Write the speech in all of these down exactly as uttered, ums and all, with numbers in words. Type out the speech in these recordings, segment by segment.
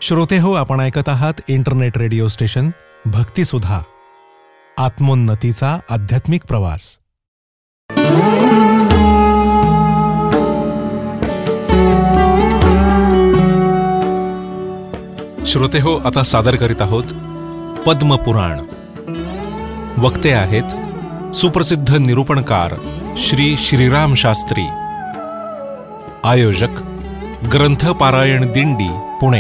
श्रोते हो, आपण ऐकत आहात इंटरनेट रेडिओ स्टेशन भक्तिसुधा, आत्मोन्नतीचा आध्यात्मिक प्रवास. श्रोते हो, आता सादर करीत आहोत पद्मपुराण. वक्ते आहेत सुप्रसिद्ध निरूपणकार श्री श्रीराम शास्त्री. आयोजक ग्रंथ पारायण दिंडी पुणे.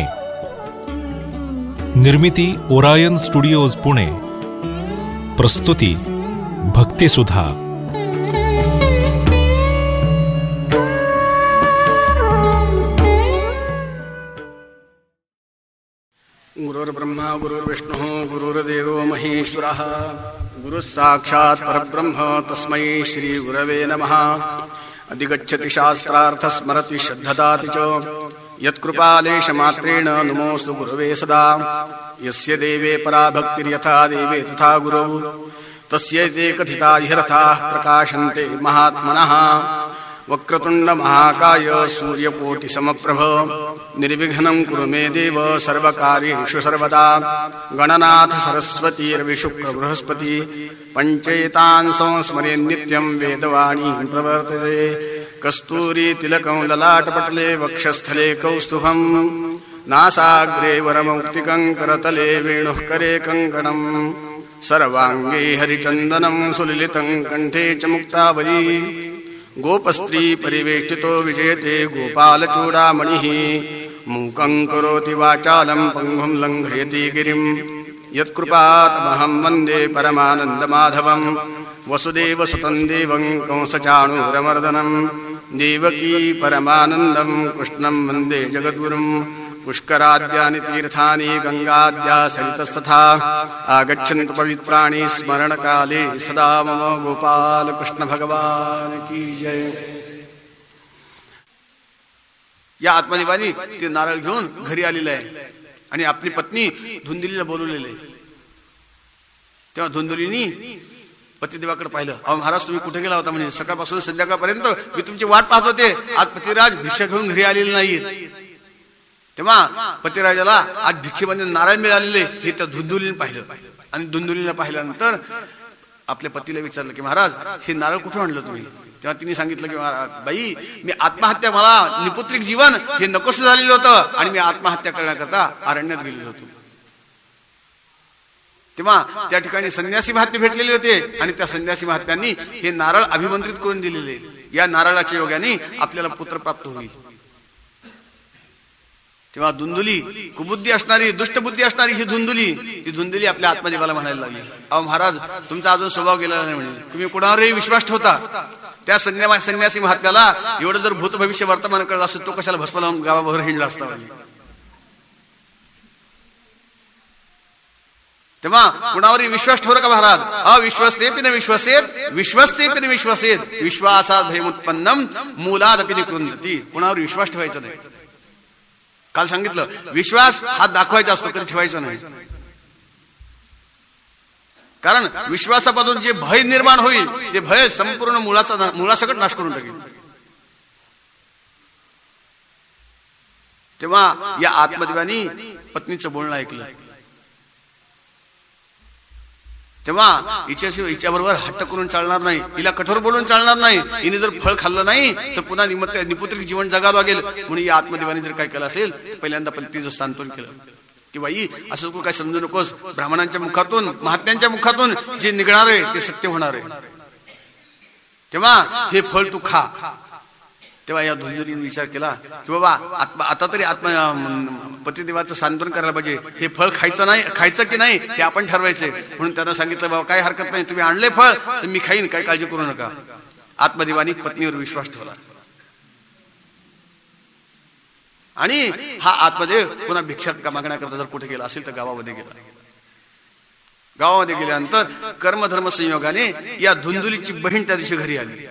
निर्मिती ओरायन स्टुडिओज पुणे. प्रस्तुती भक्तिसुधा. गुरुर्ब्रह्मा गुरुर्विष्णुः गुरुर्देवो महेश्वरः गुरुः साक्षात् परब्रह्म तस्मै श्री गुरवे नमः. अधिगच्छति शास्त्रार्थ स्मरति श्रद्धदाति च यत्कृपालेशमात्रेण नमोऽस्तु गुरवे सदा. यस्य देवे परा भक्तिर्यथा देवे तथा गुरौ तस्यैते कथिता ह्यर्थाः प्रकाशन्ते महात्मनः. वक्रतुण्ड महाकाय सूर्यकोटिसमप्रभ निर्विघ्नं कुरु मे देव सर्वकार्येषु सर्वदा. गणनाथ सरस्वतीर्विशुक्र बृहस्पति पञ्चैतान् संस्मरे नित्यं वेदवाणी प्रवर्तते. कस्तूरी तिलकं ललाटपटले वक्षस्थले कौस्तुभं नासाग्रे वरमौक्तिकं करतले वेणुः करे कङ्कणं. सर्वाङ्गे हरिचन्दनं सुललितं कण्ठे च मुक्तावली. गोपस्त्री परिवेष्टितो विजयते गोपालचूडामणिः. मूकं करोति वाचालं पङ्गुं लङ्घयति गिरिं. यत्कृपातमहं वन्दे परमानन्दमाधवं. वसुदेवसुतं देवं कंसचाणूरमर्दनं. देवकी परमानन्दं कृष्णं वन्दे जगद्गुरुं. पुष्कराद्यानि तीर्थानि गङ्गाद्या सरितस्तथा आगच्छन्तु पवित्राणि स्मरणकाले सदा. मम गोपाल कृष्ण भगवान की जय. या आत्मदेवानी ते नारळ घेऊन घरी आलेले आहे आणि आपली पत्नी धुंदुलीला बोलवलेले. तेव्हा धुंदुलीनी पतिदेवाकडे पाहिलं. अहो महाराज, तुम्ही कुठे गेला होता? म्हणजे सकाळपासून संध्याकाळपर्यंत मी तुमची वाट पाहत होते. आज पतिराज भिक्षा घेऊन घरी आलेले नाहीत. तेव्हा पतिराजाला आज भिक्षेमध्ये नारायण मिळालेले हे त्या धुंदुलीने पाहिलं. आणि धुंदुलीने पाहिल्यानंतर आपल्या पतीला विचारलं की महाराज, हे नारळ कुठून आणलं तुम्ही? तेव्हा तिने सांगितलं की बाई, मी आत्महत्या, मला निपुत्रिक जीवन हे नकोस झालेलं होतं आणि मी आत्महत्या करण्याकरता अरण्यात गेलेलो होतो. तेव्हा त्या ठिकाणी संन्यासी महात्मे भेटलेले होते आणि त्या संन्यासी महात्म्यांनी हे नारळ अभिमंत्रित करून दिलेले. या नारळाच्या योगाने आपल्याला पुत्र प्राप्त होईल. तेव्हा धुंदुली, कुबुद्धी असणारी, दुष्टबुद्धी असणारी ही धुंदुली, ती धुंदुली आपल्या आत्मदेवाला म्हणायला लागली, अहो महाराज, तुमचा अजून स्वभाव गेला नाही. म्हणे तुम्ही कोणावरही विश्वास ठेवता. त्या संन्या संन्यासी महात्म्याला एवढं जर भूत भविष्य वर्तमान कळलं असतं, तो कशाला भस्म लावून गावाभर हिंडला असता. तेव्हा कुणावरही विश्वास ठेवला का महाराज? अविश्वस्तेपि न विश्वसेत विश्वस्तेपि न विश्वसेत विश्वासात भयमुत्पन्नम मूलादपि निकृंतति. कुणावर विश्वास ठेवायचा नाही. काल सांगितलं, विश्वास हा दाखवायचा असतो, कधी ठेवायचा नाही. कारण विश्वासापासून जे भय निर्माण होईल ते भय संपूर्ण मुळाचा मुळासकट नाश करून टाकेल. तेव्हा या आत्मदेवानी पत्नीचं बोलणं ऐकलं. तेव्हा हिच्याशिवाय हिच्याबरोबर हट्ट करून चालणार नाही, हिला कठोर बोलून चालणार नाही. हिने जर फळ खाल्लं नाही तर पुन्हा निपुत्रिक जीवन जगावं लागेल. म्हणून या आत्मदेवाने जर काय केलं असेल, पहिल्यांदा पत्नीचं सांत्वन केलं की बाई, असं तू काय समजू नकोस. ब्राह्मणांच्या मुखातून, महात्म्यांच्या मुखातून जे निघणार आहे ते सत्य होणार आहे. तेव्हा हे फळ तू खा. तेव्हा या धुंदुलीने विचार केला की बाबा, आता तरी आत्म पतिदेवाचं सांत्वन करायला पाहिजे. हे फळ खायचं नाही, खायचं की नाही ते आपण ठरवायचंय. म्हणून त्यांना सांगितलं, बाबा काय हरकत नाही, तुम्ही आणले फळ तर मी खाईन, काय काळजी करू नका. आत्मदेवानी पत्नीवर विश्वास ठेवला आणि हा आत्मदेव पुन्हा भिक्षा मागण्याकरता जर कुठे गेला असेल तर गावामध्ये गेला. गावामध्ये गेल्यानंतर कर्मधर्म संयोगाने या धुंदुलीची बहीण त्या दिवशी घरी आली.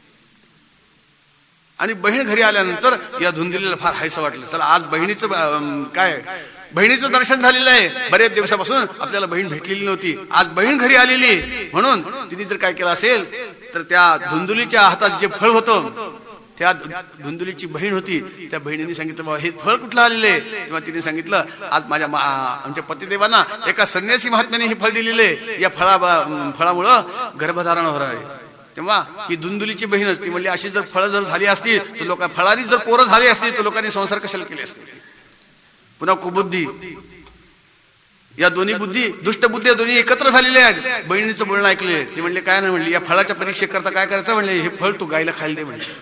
आणि बहीण घरी आल्यानंतर या धुंदुलीला फार हायसं वाटलं. चला, आज बहिणीचं काय, बहिणीचं दर्शन झालेलं आहे. बरेच दिवसापासून आपल्याला बहीण भेटलेली नव्हती, आज बहीण घरी आलेली. म्हणून तिने जर काय केलं असेल तर त्या धुंदुलीच्या हातात जे फळ होतं त्या धुंदुलीची बहीण होती, त्या बहिणीने सांगितलं बाबा हे फळ कुठलं आलेलं आहे. तेव्हा तिने सांगितलं आज माझ्या आमच्या पतिदेवांना एका संन्यासी महात्म्याने हे फळ दिलेले, या फळा फळामुळं गर्भधारण होणार आहे. तेव्हा ही धुंदुलीची बहीणच ती म्हणली अशी जर फळं जर झाली असती तर लोक फळांनी जर पोरं झाली असती तर लोकांनी संसार कशाला केले असते. पुन्हा कुबुद्धी, या दोन्ही बुद्धी दुष्ट बुद्धी दोन्ही एकत्र झालेल्या आहेत. बहिणीचं बोलणं ऐकले, ती म्हणले काय नाही म्हणली या फळाच्या परीक्षेकरता काय करायचं म्हणले हे फळ तू गायला खायला दे म्हणले.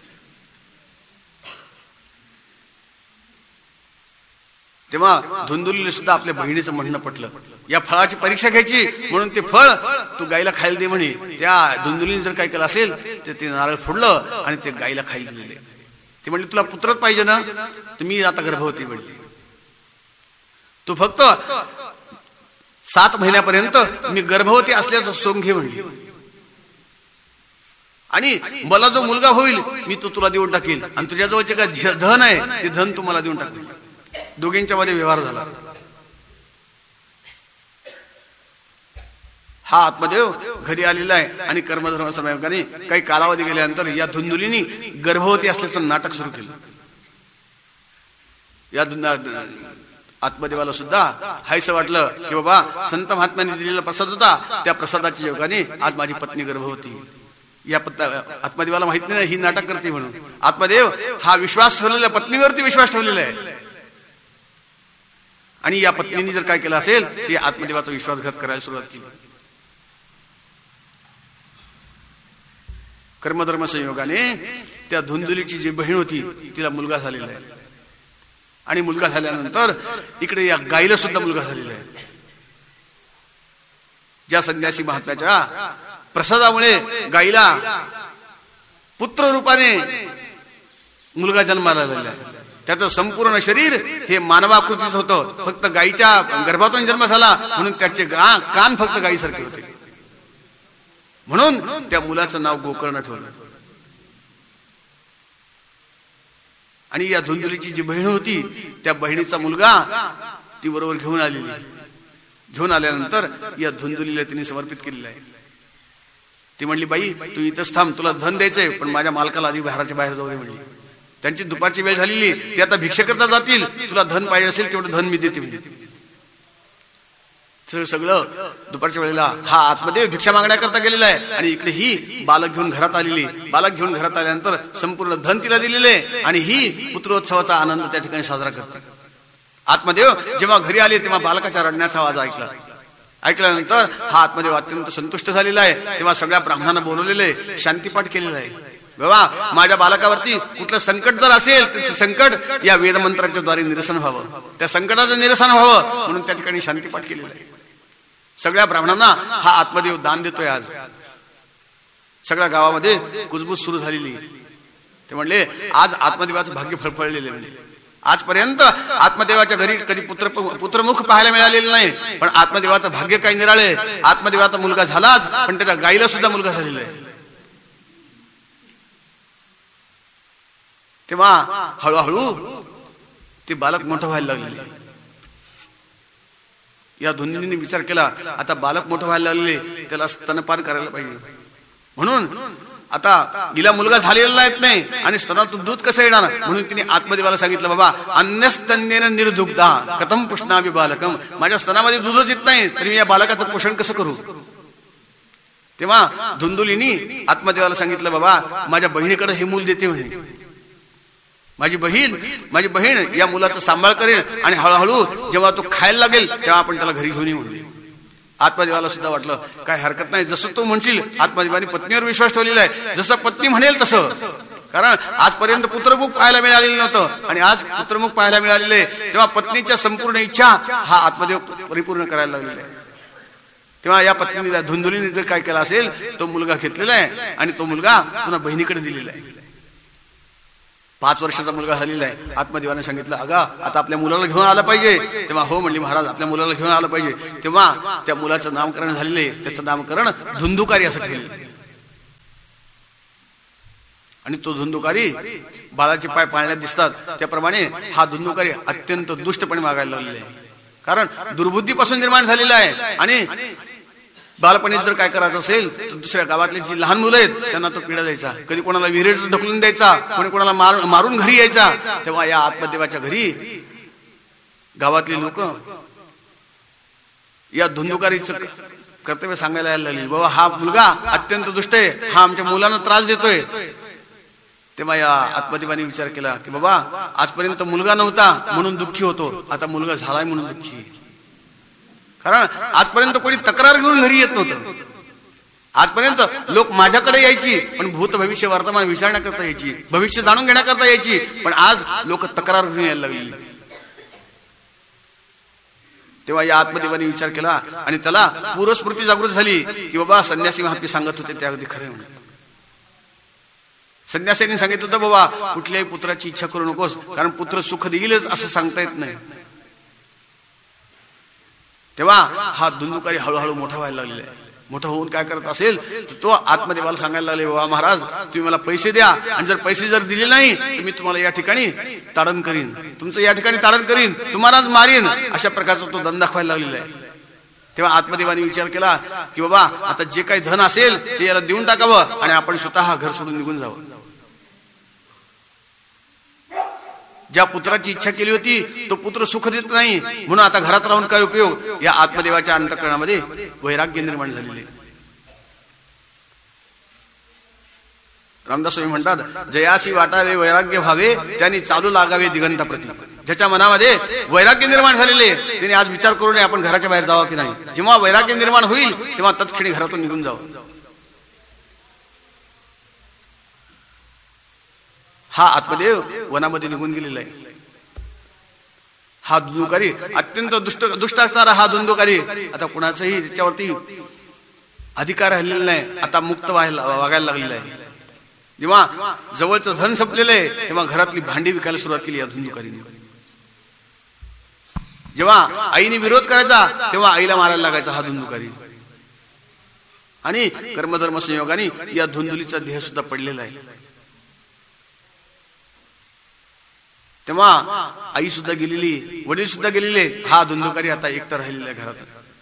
तेव्हा धुंदुलीला सुद्धा आपल्या बहिणीचं म्हणणं पटलं, या फळाची परीक्षा घ्यायची म्हणून ते फळ तू गायला खायला दे म्हणे. त्या धुंदुलीने जर काय केलं असेल तर ते नारळ फोडलं आणि ते गायला खायला दिलेले. ती म्हणली तुला पुत्रच पाहिजे ना, तर मी आता गर्भवती म्हणली, तू फक्त सात महिन्यापर्यंत मी गर्भवती असल्याचं सोंग घे म्हणली, आणि मला जो मुलगा होईल मी तो तुला देऊन टाकेल, आणि तुझ्या जवळचे काय धन आहे ते धन तू मला देऊन टाकेल. दोघींच्या मध्ये व्यवहार झाला. हा आत्मदेव घरी आलेला आहे आणि कर्मधर्म समयाने काही कालावधी गेल्यानंतर या धुंदुलीनी गर्भवती असल्याचं नाटक सुरू केलं. या आत्मदेवाला सुद्धा हायसं वाटलं की बाबा संत महात्म्यांनी दिलेला प्रसाद होता, त्या प्रसादाच्या योगाने आज माझी पत्नी गर्भवती. या आत्मदेवाला माहित नाही ही नाटक करते म्हणून. आत्मदेव हा विश्वास ठेवलेला पत्नीवरती विश्वास ठेवलेला आहे, आणि या पत्नीने जर काय केलं असेल ती आत्मदेवाचा विश्वासघात करायला सुरुवात केली. कर्मधर्म संयोगाने त्या धुंदुलीची जी बहीण होती तिला मुलगा झालेला आहे, आणि मुलगा झाल्यानंतर इकडे या गायीला सुद्धा मुलगा झालेला आहे. ज्या संन्यासी महात्म्याच्या प्रसादामुळे गायीला पुत्र रूपाने मुलगा जन्माला आलेला आहे. त्याचं संपूर्ण शरीर हे मानवाकृतीच होतं, फक्त गायीच्या गर्भातून जन्म झाला म्हणून त्याचे कान फक्त गायीसारखे होते, म्हणून त्या मुलाचं नाव गोकर्ण ठेवलं. आणि या धुंदुलीची जी बहीण होती त्या बहिणीचा मुलगा ती बरोबर घेऊन आलेली. घेऊन आल्यानंतर या धुंदुलीला तिने समर्पित केलेलं आहे. ती म्हणली बाई तू इथंच थांब, तुला धन द्यायचंय पण माझ्या मालकाला आधी बाहेरच्या बाहेर जाऊ दे म्हणली. त्यांची दुपारची वेळ झालेली, ते आता भिक्षा करता जातील, तुला धन पाहिजे असेल तेवढं धन मी देते म्हणजे. सगळं दुपारच्या वेळेला हा आत्मदेव भिक्षा मागण्याकरता गेलेला आहे, आणि इकडे ही बालक घेऊन घरात आलेली. बालक घेऊन घरात आल्यानंतर संपूर्ण धन तिला दिलेले आहे, आणि ही पुत्रोत्सवाचा आनंद त्या ठिकाणी साजरा करते. आत्मदेव जेव्हा घरी आले तेव्हा बालकाच्या रडण्याचा आवाज ऐकला. ऐकल्यानंतर हा आत्मदेव अत्यंत संतुष्ट झालेला आहे. तेव्हा सगळ्या ब्राह्मणांना बोलवलेले, शांतीपाठ केलेला आहे. बाबा माझ्या बालकावरती कुठलं संकट जर असेल त्याचं संकट या वेदमंत्राच्या द्वारे निरसन व्हावं, त्या संकटाचं निरसन व्हावं म्हणून त्या ठिकाणी शांतीपाठ केलेला आहे. सगळ्या ब्राह्मणांना हा आत्मदेव दान देतोय. आज सगळ्या गावामध्ये कुजबूज सुरू झालेली. ते म्हणले आज आत्मदेवाचं भाग्य फळफळलेले. म्हणजे आजपर्यंत आत्मदेवाच्या घरी कधी पुत्र पुत्रमुख पाहायला मिळालेलं नाही, पण आत्मदेवाचं भाग्य काही निराळे. आत्मदेवाचा मुलगा झालाच, पण त्याच्या गायीला सुद्धा मुलगा झालेला आहे. तेव्हा हळूहळू ते बालक मोठं व्हायला लागले. या धुंदुलीने विचार केला आता बालक मोठं व्हायला लागले, त्याला स्तनपान करायला पाहिजे. म्हणून आता हिला मुलगा झालेला नाही, आणि स्तनातून दूध कसं येणार, म्हणून तिने आत्मदेवाला सांगितलं बाबा अन्यस्तन्येन निर्दुग्धा कथम पुष्णामि बालकम, माझ्या स्तनामध्ये दूधच येत नाही तरी मी या बालकाचं पोषण कसं करू. तेव्हा धुंदुलीनी आत्मदेवाला सांगितलं बाबा माझ्या बहिणीकडे हे मूल देते म्हणे. माझी बहीण माझी बहीण या मुलाचा सांभाळ करेल, आणि हळूहळू जेव्हा तो खायला लागेल तेव्हा आपण त्याला घरी घेऊन येऊ. आत्मदेवाला सुद्धा वाटलं काय हरकत नाही, जसं तू म्हणशील. आत्मदेवाने पत्नीवर विश्वास ठेवलेला आहे, जसं पत्नी म्हणेल तसं. कारण आजपर्यंत पुत्रमुख पाहायला मिळालेलं नव्हतं, आणि आज पुत्रमुख पाहायला मिळालेले, तेव्हा पत्नीच्या संपूर्ण इच्छा हा आत्मदेव परिपूर्ण करायला लागलेला आहे. तेव्हा या पत्नीने धुंदुलीने जर काय केला असेल तो मुलगा घेतलेला आहे, आणि तो मुलगा पुन्हा बहिणीकडे दिलेला आहे. पाच वर्षाचा मुलगा झालेला आहे. आत्मदेवाने सांगितलं अगा आता आपल्या मुलाला घेऊन आलं पाहिजे. तेव्हा हो म्हणली महाराज आपल्या मुलाला घेऊन आलं पाहिजे. तेव्हा त्या मुलाचं नामकरण झालेले, त्याचं नामकरण धुंदुकारी असं ठेवलं. आणि तो धुंदुकारी बाळाचे पाय पाळण्यात दिसतात त्याप्रमाणे हा धुंदुकारी अत्यंत दुष्टपणे वागायला लागलेला आहे. कारण दुर्बुद्धीपासून निर्माण झालेला आहे, आणि बालपणी जर काय करायचं असेल तर दुसऱ्या गावातली जी लहान मुलं आहेत त्यांना तो पिढा द्यायचा, कधी कोणाला विहिरीत ढकलून द्यायचा, कोणी कोणाला मार मारून घरी यायचा. तेव्हा या आत्मदेवाच्या घरी गावातली लोक या धुंदुकारीचं कर्तव्य सांगायला यायला लागली, बाबा हा मुलगा अत्यंत दुष्ट आहे, हा आमच्या मुलांना त्रास देतोय. तेव्हा या आत्मदेवाने विचार केला की बाबा आजपर्यंत मुलगा नव्हता म्हणून दुःखी होतो, आता मुलगा झालाय म्हणून दुःखी. कारण आजपर्यंत कोणी तक्रार घेऊन घरी येत नव्हतं. आजपर्यंत लोक माझ्याकडे यायची पण भूत भविष्य वर्तमान विचारण्याकरता यायची, भविष्य जाणून घेण्याकरता यायची, पण आज लोक तक्रार घेऊन यायला लागली. तेव्हा या आत्मदेवाने विचार केला आणि त्याला पूर्वस्मृती जागृत झाली की बाबा संन्यासी महात्मे सांगत होते ते अगदी खरे म्हणून. संन्यासींनी सांगितलं होतं बाबा कुठल्याही पुत्राची इच्छा करू नकोस, कारण पुत्र सुख देईलच असं सांगता येत नाही. तेव्हा हा धुंदुकारी हळूहळू मोठा व्हायला लागलेला आहे. मोठा होऊन काय करत असेल तर तो आत्मदेवाला सांगायला लागले, बाबा महाराज तुम्ही मला पैसे द्या, आणि जर पैसे जर दिले नाही तर मी तुम्हाला या ठिकाणी ताडण करीन, तुमचं या ठिकाणी ताडण करीन, तुम्हालाच मारीन. अशा प्रकारचा तो दंड दाखवायला लागलेला आहे. तेव्हा आत्मदेवाने विचार केला की बाबा आता जे काही धन असेल ते याला देऊन टाकावं आणि आपण स्वतः घर सोडून निघून जावं. ज्या पुत्राची इच्छा केली होती तो पुत्र सुख देत नाही म्हणून आता घरात राहून काय उपयोग. या आत्मदेवाच्या अंतःकरणामध्ये वैराग्य निर्माण झालेले. रामदास स्वामी म्हणतात, जयासी वाटावे वैराग्य भावे त्यांनी चालू लागावे दिगंताप्रती. ज्याच्या मनामध्ये वैराग्य निर्माण झालेले त्याने आज विचार करू नये आपण घराच्या बाहेर जावं की नाही. जेव्हा वैराग्य निर्माण होईल तेव्हा तत्क्षणी घरातून निघून जावं. हा आत्मदेव वनामध्ये निघून गेलेला आहे. हा धुंदुकारी अत्यंत दुष्ट दुष्ट असणारा हा धुंदुकारी आता कुणाचाही त्याच्यावरती अधिकार राहिलेला नाही, आता मुक्त व्हायला वागायला लागलेला आहे. जेव्हा जवळचं धन संपलेलं आहे तेव्हा घरातली भांडी विकायला सुरुवात केली या धुंदुकारीने. जेव्हा आईने विरोध करायचा तेव्हा आईला मारायला लागायचा हा धुंदुकारी. आणि कर्मधर्म संयोगाने या धुंदुलीचा देह सुद्धा पडलेला आहे. तेव्हा आई सुद्धा गेलेली, वडील सुद्धा गेलेले, हा धुंदुकारी आता एकटा राहिलेला आहे घरात.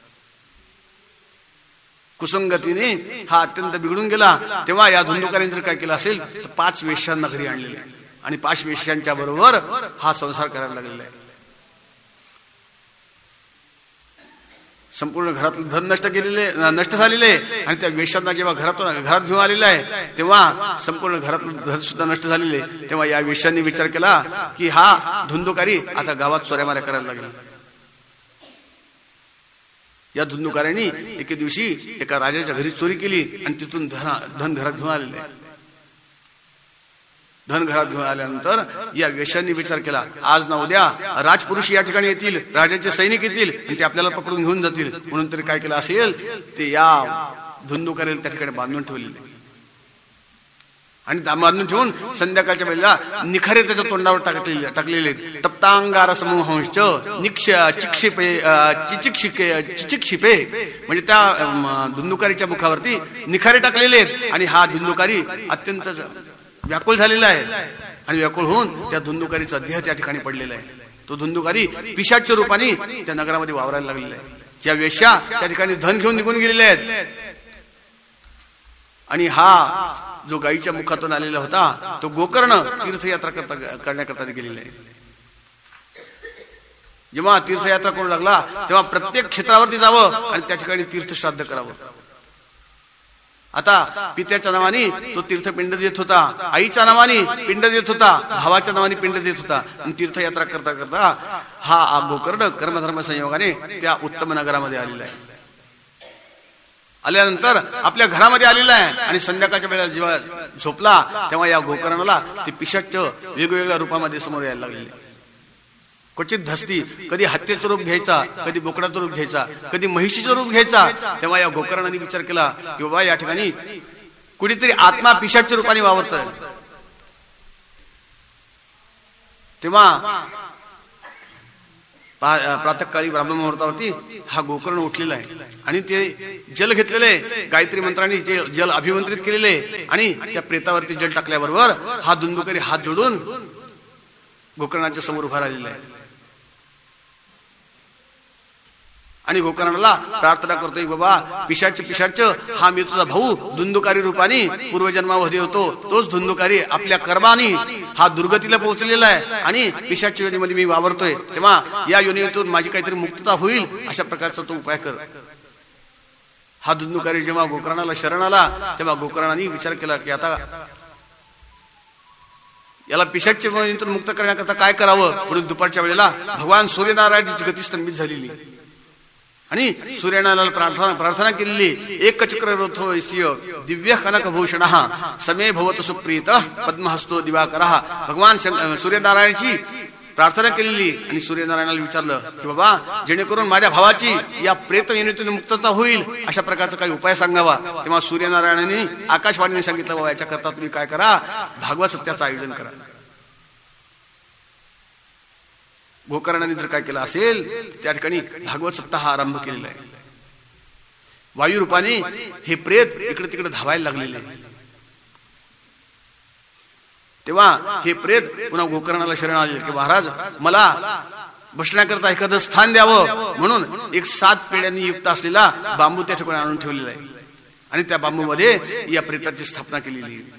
कुसंगतीने हा अत्यंत बिघडून गेला. तेव्हा या धुंदुकारीने जर काय केलं असेल तर पाच वेश्यांना घरी आणलेले आणि पाच वेश्यांच्या बरोबर हा संसार करायला लागलेला आहे. संपूर्ण घरातलं धन नष्ट केलेले नष्ट झालेले आणि त्या वेश्यांना जेव्हा घरातून घरात घेऊन आलेला आहे तेव्हा संपूर्ण घरातलं धन सुद्धा नष्ट झालेले. तेव्हा या वेश्यांनी विचार केला की हा धुंदुकारी आता गावात चोऱ्यामाऱ्या करायला लागला. या धुंदुकाऱ्यांनी एके दिवशी एका राजाच्या घरी चोरी केली आणि तिथून धन धन घरात घेऊन आलेले आहे. धन घरात घेऊन आल्यानंतर या वेश्यांनी विचार केला आज ना उद्या राजपुरुष या ठिकाणी येतील, राजाचे सैनिक येतील आणि ते आपल्याला पकडून घेऊन जातील. म्हणून तरी काय केलं असेल ते या धुंदुकारीला त्या ठिकाणी बांधून ठेवलेले आणि बांधून ठेवून संध्याकाळच्या वेळेला निखारे त्याच्या तोंडावर टाकलेले टाकलेले तप्तांगार समूहंश्च निक्ष चिक्षिपे चिचिक्षिके चिचिक्षिपे म्हणजे त्या धुंदुकारीच्या मुखावरती निखारे टाकलेले आहेत. आणि हा धुंदुकारी अत्यंत व्याकुळ झालेला आहे आणि व्याकुळ होऊन त्या धुंदुकारीचा देह त्या ठिकाणी पडलेला आहे. तो धुंदुकारी पिशाच्या रूपाने त्या नगरामध्ये वावरायला लागलेला आहे. त्या वेश्या त्या ठिकाणी धन घेऊन निघून गेलेल्या आहेत आणि हा जो गायीच्या मुखातून आलेला होता तो गोकर्ण तीर्थयात्रा करता करण्याकरता गेलेला आहे. जेव्हा तीर्थयात्रा करू लागला तेव्हा प्रत्येक क्षेत्रावरती जावं आणि त्या ठिकाणी तीर्थश्राद्ध करावं. आता पित्याच्या नावाने तो तीर्थपिंड देत होता, आईच्या नावाने पिंड देत होता, भावाच्या नावाने पिंड देत होता. आणि तीर्थयात्रा करता करता हा गोकर्ण कर्मधर्म संयोगाने त्या उत्तम नगरामध्ये आलेला आहे. आल्यानंतर आपल्या घरामध्ये आलेला आहे आणि संध्याकाळच्या वेळेला जेव्हा झोपला तेव्हा या गोकर्णाला ते पिशाच वेगवेगळ्या रूपामध्ये समोर यायला लागलेले. क्वचित धसती, कधी हत्तीचं रूप घ्यायचा, कधी बोकडाचं रूप घ्यायचा, कधी म्हैशीचं रूप घ्यायचा. तेव्हा या गोकर्णाने विचार केला की बाबा या ठिकाणी कुठेतरी आत्मा पिशाच्या रूपाने वावरतोय. तेव्हा प्रातःकाळी ब्राह्मण मुहूर्तावरती हा गोकर्ण उठलेला आहे आणि ते जल घेतलेले गायत्री मंत्राने जे जल अभिमंत्रित केलेले आणि त्या प्रेतावरती जल टाकल्याबरोबर हा धुंदुकारी हात जोडून गोकर्णाच्या समोर उभा राहिलेला आहे. आणि गोकर्णाला प्रार्थना करतोय, बाबा पिशाच पिशाच हा मी तुझा भाऊ धुंदुकारी रूपाने पूर्वजन्मामध्ये होतो, तोच धुंदुकारी आपल्या कर्माने हा दुर्गतीला पोहोचलेला आहे आणि पिशाच योनीमध्ये मी वावरतोय, तेव्हा या योनीतून माझी काहीतरी मुक्तता होईल अशा प्रकारचा तो उपाय कर. हा धुंदुकारी जेव्हा गोकर्णाला शरण आला तेव्हा गोकर्णाने विचार केला की आता याला पिशाच योनीतून मुक्त करण्याकरता काय करावं. म्हणून दुपारच्या वेळेला भगवान सूर्यनारायणाची गती स्तंभित झालेली आणि सूर्यनारायणाला प्रार्थना प्रार्थना केलेली. एक चक्र रथोयस्य दिव्य कनक भूषण समे भवत सुप्रीत पद्महस्तो दिवाकरः. भगवान सूर्यनारायणाची प्रार्थना केलेली आणि सूर्यनारायणाला विचारलं की बाबा जेणेकरून माझ्या भावाची या प्रेत योनीतून मुक्तता होईल अशा प्रकारचा काही उपाय सांगावा. तेव्हा सूर्यनारायणाने आकाशवाणीने सांगितलं, बाबा याच्याकरता तुम्ही काय करा, भागवत सप्त्याचं आयोजन करा. गोकर्णाने जर काय केलं असेल त्या ठिकाणी भागवत सप्ताह आरंभ केलेला आहे. वायू रूपाने हे प्रेत इकडे तिकडे धावायला लागलेले. तेव्हा हे प्रेत पुन्हा गोकर्णाला शरण आले की महाराज मला बसण्याकरता एखादं स्थान द्यावं. म्हणून एक सात पेड्यांनी युक्त असलेला बांबू त्या ठिकाणी आणून ठेवलेला आहे आणि त्या बांबू मध्ये या प्रेताची स्थापना केलेली आहे.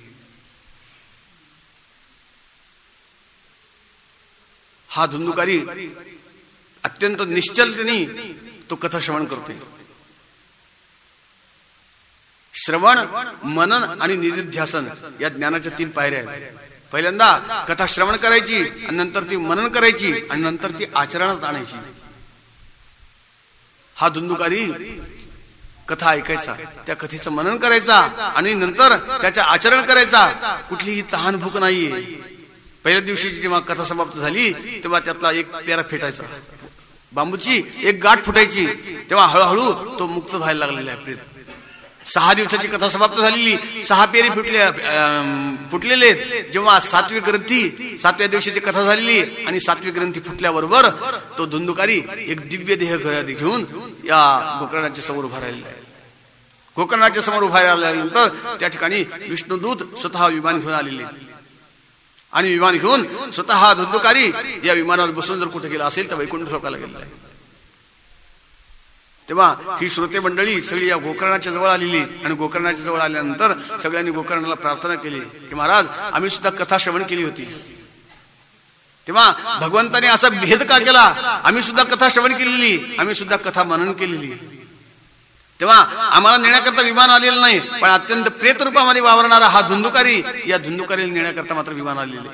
हा धुंदुकारी अत्यंत निश्चलतेने तो कथा श्रवण करतोय. श्रवण, मनन आणि निधिध्यासन या ज्ञानाच्या तीन पायऱ्या आहेत. पहिल्यांदा कथा श्रवण करायची आणि नंतर ती मनन करायची आणि नंतर ती आचरणात आणायची. हा धुंदुकारी कथा ऐकायचा, त्या कथेचं मनन करायचा आणि नंतर त्याचे आचरण करायचा. कुठलीही तहान भूक नाहीये. पहिल्या दिवशी जेव्हा कथा समाप्त झाली तेव्हा त्यातला एक पेरा फेटायचा, बांबूची एक गाठ फुटायची, तेव्हा हळूहळू तो मुक्त व्हायला लागलेला आहे प्रेत. सहा दिवसाची कथा समाप्त झालेली, सहा पेरी फुटले फुटलेले. जेव्हा सातवी ग्रंथी सातव्या दिवशीची कथा झालेली आणि सातवी ग्रंथी फुटल्याबरोबर तो धुंदुकारी एक दिव्य देह घेऊन या गोकर्णाच्या समोर उभा राहिलेला आहे. गोकर्णाच्या समोर उभा राहिल्यानंतर त्या ठिकाणी विष्णुदूत स्वतः विमान घेऊन आलेले आणि विमान घेऊन स्वतः धुंदुकारी या विमानात बसून जर कुठे गेला असेल तर वैकुंठ लोकाला गेलेला आहे. तेव्हा ही श्रोते मंडळी सगळी या गोकर्णाच्या जवळ आलेली आणि गोकर्णाच्या जवळ आल्यानंतर सगळ्यांनी गोकर्णाला प्रार्थना केली की महाराज आम्ही सुद्धा कथा श्रवण केली होती. तेव्हा भगवंताने असा भेद का केला, आम्ही सुद्धा कथा श्रवण केलेली, आम्ही सुद्धा कथा मनन केलेली. तेव्हा आम्हाला नेण्याकरता विमान आलेलं नाही, पण अत्यंत प्रेत रूपामध्ये वावरणारा हा धुंदुकारी या धुंदुकारीला नेण्याकरता मात्र विमान आलेले.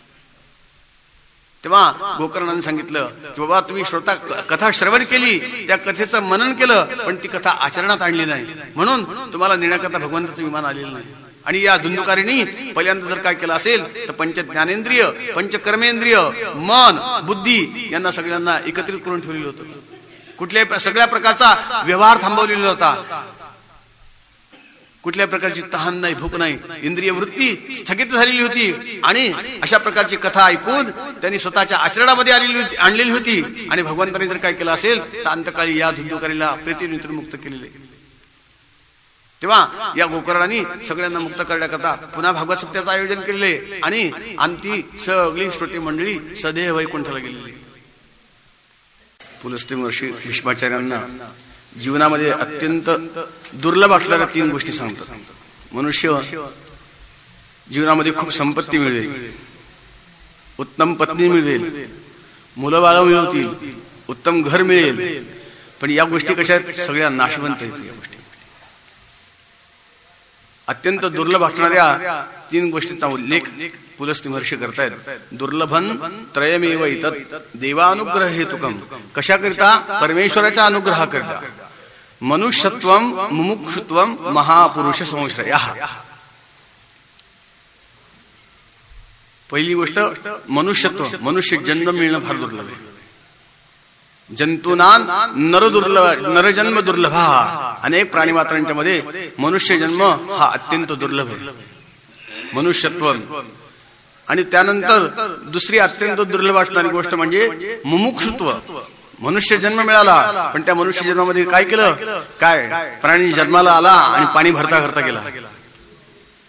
तेव्हा गोकर्णाने सांगितलं की बाबा तुम्ही श्रोता कथा श्रवण केली, त्या कथेचं मनन केलं, पण ती कथा आचरणात आणली नाही, म्हणून तुम्हाला नेण्याकरता भगवंताचं विमान आलेलं नाही. आणि या धुंदुकारीने पहिल्यांदा जर काय केलं असेल तर पंच ज्ञानेंद्रिय, पंच कर्मेंद्रिय, मन, बुद्धी यांना सगळ्यांना एकत्रित करून ठेवलेलं होतं. कुठल्याही सगळ्या प्रकारचा व्यवहार थांबवलेला होता. कुठल्या प्रकारची तहान नाही, भूक नाही, इंद्रिय वृत्ती स्थगित झालेली होती. आणि अशा प्रकारची कथा ऐकून त्यांनी स्वतःच्या आचरणामध्ये आलेली होती आणलेली होती. आणि भगवंताने जर काय केलं असेल तर अंतकाळी या धुंदुकारीला प्रेतीतून मुक्त केलेले. तेव्हा या गोकर्णाने सगळ्यांना मुक्त करण्याकरता पुन्हा भागवत सप्त्याचं आयोजन केलेले आणि आमची सगळी श्रोते मंडळी सदैव वैकुंठाला गेलेली. पुलस्त्य महर्षी भीष्माचार्यांना जीवनामध्ये अत्यंत दुर्लभ असणाऱ्या तीन गोष्टी सांगतात. मनुष्य जीवनामध्ये खूप संपत्ती मिळवेल, उत्तम पत्नी मिळवेल, मुलं बाळ मिळवतील, उत्तम घर मिळेल, पण या गोष्टी कशा आहेत, सगळ्या नाशवंत आहेत. या गोष्टी अत्यंत दुर्लभ असणाऱ्या तीन गोष्टींचा उल्लेख पुलस्त्य महर्षी करतायत. दुर्लभन त्रयमेव इतत देवानुग्रह हेतुकम. कशाकरिता? परमेश्वराच्या अनुग्रहाकरिता. मनुष्यत्वम मुमुक्षुत्वम महापुरुष संश्रयः. पहिली गोष्ट मनुष्यत्व, मनुष्य जन्म मिळणं फार दुर्लभ आहे. जंतूनां नर दुर्लभ, नरजन्म दुर्लभ. अनेक प्राणी मात्रांच्या मध्ये मनुष्य जन्म हा अत्यंत दुर्लभ आहे. मनुष्यत्व. आणि त्यानंतर दुसरी अत्यंत दुर्लभ असणारी गोष्ट म्हणजे मुमुक्षुत्व. मनुष्य जन्म मिळाला, पण त्या मनुष्य जन्मामध्ये काय केलं, काय प्राणी जन्माला आला आणि पाणी भरता भरता गेला.